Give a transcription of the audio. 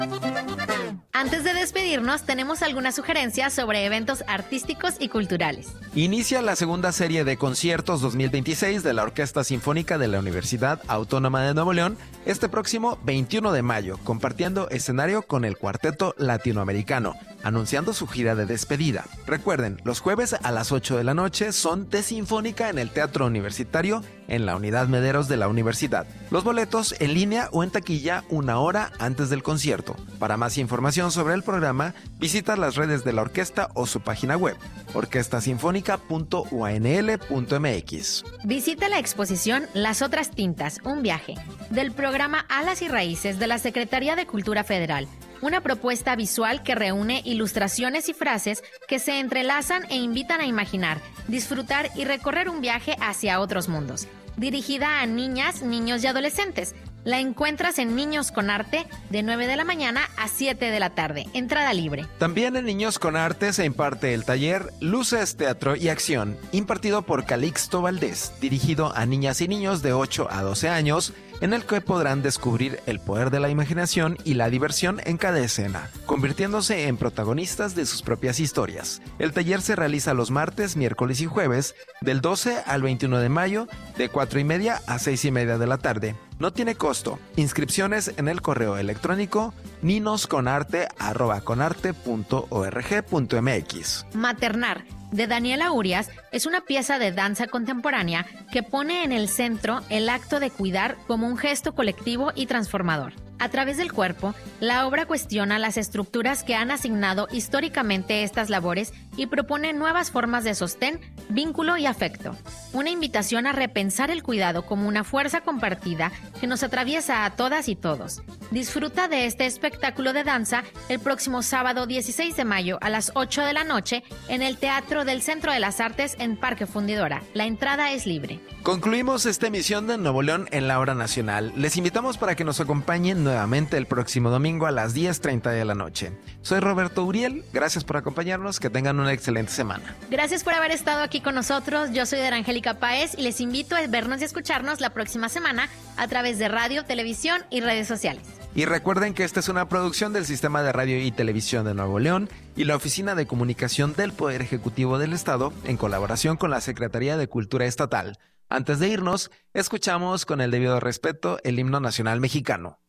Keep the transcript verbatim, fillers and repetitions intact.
Antes de despedirnos, tenemos algunas sugerencias sobre eventos artísticos y culturales. Inicia la segunda serie de conciertos dos mil veintiséis de la Orquesta Sinfónica de la Universidad Autónoma de Nuevo León este próximo veintiuno de mayo, compartiendo escenario con el Cuarteto Latinoamericano, anunciando su gira de despedida. Recuerden, los jueves a las ocho de la noche son de Sinfónica en el Teatro Universitario en la Unidad Mederos de la Universidad. Los boletos en línea o en taquilla una hora antes del concierto. Para más información sobre el programa, visita las redes de la orquesta o su página web, orquesta sinfónica punto u a n l punto m x. Visita la exposición Las Otras Tintas, un viaje, del programa Alas y Raíces de la Secretaría de Cultura Federal. Una propuesta visual que reúne ilustraciones y frases que se entrelazan e invitan a imaginar, disfrutar y recorrer un viaje hacia otros mundos. Dirigida a niñas, niños y adolescentes. La encuentras en Niños con Arte de nueve de la mañana a siete de la tarde. Entrada libre. También en Niños con Arte se imparte el taller Luces, Teatro y Acción, impartido por Calixto Valdés, dirigido a niñas y niños de ocho a doce años, en el que podrán descubrir el poder de la imaginación y la diversión en cada escena, convirtiéndose en protagonistas de sus propias historias. El taller se realiza los martes, miércoles y jueves, del doce al veintiuno de mayo, de cuatro y media a seis y media de la tarde. No tiene costo. Inscripciones en el correo electrónico ninosconarte arroba conarte punto org punto m x. Maternar, de Daniela Urias, es una pieza de danza contemporánea que pone en el centro el acto de cuidar como un gesto colectivo y transformador. A través del cuerpo, la obra cuestiona las estructuras que han asignado históricamente estas labores y propone nuevas formas de sostén, vínculo y afecto. Una invitación a repensar el cuidado como una fuerza compartida que nos atraviesa a todas y todos. Disfruta de este espectáculo de danza el próximo sábado dieciséis de mayo a las ocho de la noche en el Teatro del Centro de las Artes en Parque Fundidora. La entrada es libre. Concluimos esta emisión de Nuevo León en la hora nacional. Les invitamos para que nos acompañen nuevamente el próximo domingo a las diez treinta de la noche. Soy Roberto Uriel, gracias por acompañarnos, que tengan una excelente semana. Gracias por haber estado aquí con nosotros. Yo soy Angélica Páez y les invito a vernos y escucharnos la próxima semana a través de radio, televisión y redes sociales. Y recuerden que esta es una producción del Sistema de Radio y Televisión de Nuevo León y la Oficina de Comunicación del Poder Ejecutivo del Estado en colaboración con la Secretaría de Cultura Estatal. Antes de irnos, escuchamos con el debido respeto el himno nacional mexicano.